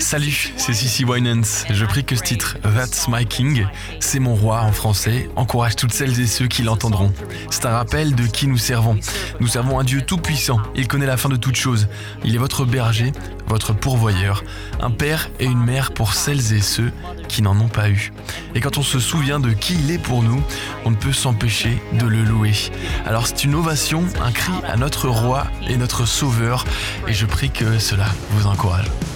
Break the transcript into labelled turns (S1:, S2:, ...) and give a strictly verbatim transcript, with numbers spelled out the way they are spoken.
S1: Salut, c'est Sissy Winans. Je prie que ce titre, That's My King, c'est mon roi en français, encourage toutes celles et ceux qui l'entendront. C'est un rappel de qui nous servons. Nous servons un Dieu tout-puissant. Il connaît la fin de toutes choses. Il est votre berger, votre pourvoyeur, un père et une mère pour celles et ceux qui n'en ont pas eu. Et quand on se souvient de qui il est pour nous, on ne peut s'empêcher de le louer. Alors c'est une ovation, un cri à notre roi et notre sauveur, et je prie que cela vous encourage.